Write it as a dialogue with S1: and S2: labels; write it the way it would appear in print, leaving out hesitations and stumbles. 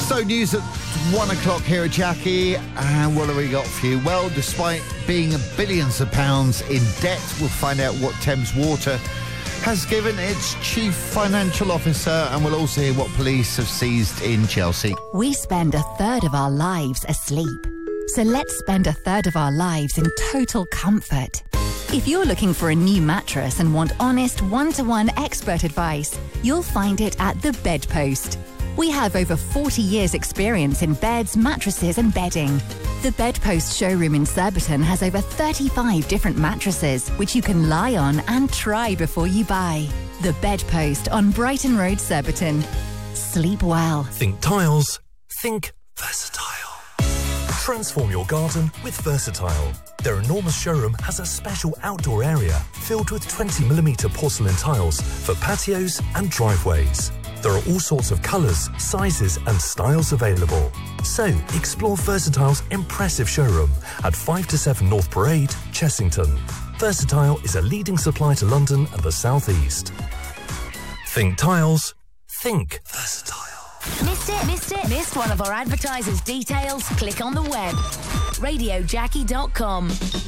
S1: So news at 1 o'clock here at Jackie, and what have we got for you? Well, despite being billions of pounds in debt, we'll find out what Thames Water has given its chief financial officer, and we'll also hear what police have seized in Chelsea.
S2: We spend a third of our lives asleep, so let's spend a third of our lives in total comfort. If you're looking for a new mattress and want honest, one-to-one expert advice, you'll find it at The Bedpost. We have over 40 years' experience in beds, mattresses and bedding. The Bedpost showroom in Surbiton has over 35 different mattresses, which you can lie on and try before you buy. The Bedpost on Brighton Road, Surbiton. Sleep well.
S3: Think tiles. Think versatile. Transform your garden with Versatile. Their enormous showroom has a special outdoor area filled with 20mm porcelain tiles for patios and driveways. There are all sorts of colours, sizes and styles available. So, explore Versatile's impressive showroom at 5 to 7 North Parade, Chessington. Versatile is a leading supplier to London and the South East. Think tiles. Think Versatile.
S4: Missed it? Missed one of our advertisers' details? Click on the web. RadioJackie.com.